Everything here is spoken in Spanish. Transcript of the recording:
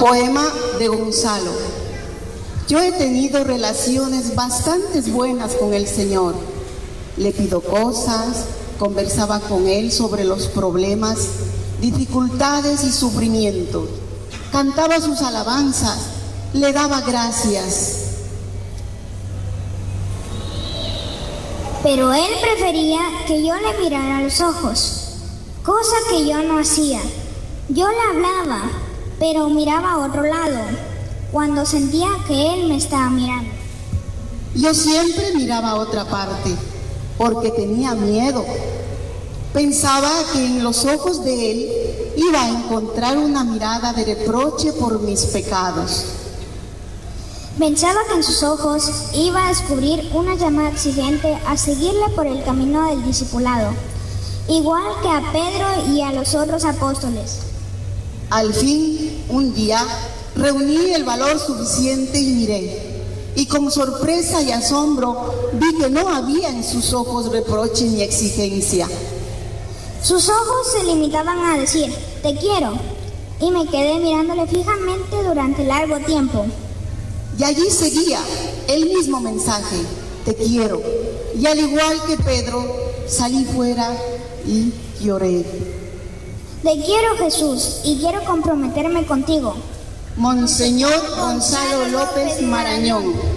Poema de Gonzalo. Yo he tenido relaciones bastante buenas con el Señor. Le pido cosas, conversaba con Él sobre los problemas, dificultades y sufrimientos. Cantaba sus alabanzas, le daba gracias. Pero Él prefería que yo le mirara a los ojos, cosa que yo no hacía. Yo le hablaba, pero miraba a otro lado, cuando sentía que Él me estaba mirando. Yo siempre miraba a otra parte, porque tenía miedo. Pensaba que en los ojos de Él iba a encontrar una mirada de reproche por mis pecados. Pensaba que en sus ojos iba a descubrir una llamada exigente a seguirle por el camino del discipulado, igual que a Pedro y a los otros apóstoles. Al fin, un día, reuní el valor suficiente y miré, y con sorpresa y asombro vi que no había en sus ojos reproche ni exigencia. Sus ojos se limitaban a decir, te quiero, y me quedé mirándole fijamente durante largo tiempo. Y allí seguía el mismo mensaje, te quiero. Y al igual que Pedro, salí fuera y lloré. Te quiero, Jesús, y quiero comprometerme contigo. Monseñor Gonzalo López Marañón.